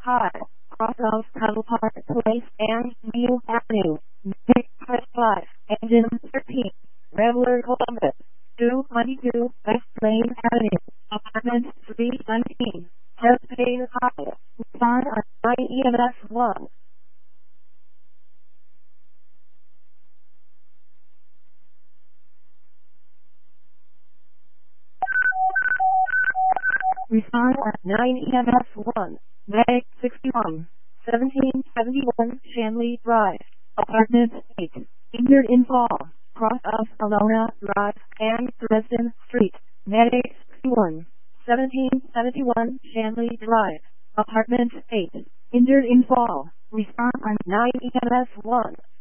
High, cross of Tuttle Park Place and View Avenue, Vic 5, Engine 13, Reveler Columbus, 222 West Lane Avenue, Apartment 317, Hespeade High, respond on 9 EMS 1. Respond at 9 EMS 1, Mag 61, 1771 Shanley Drive, Apartment 8, injured in fall, cross of Alona Drive and Dresden Street, Mag 61, 1771 Shanley Drive, Apartment 8, injured in fall. Respond on 9 EMS 1.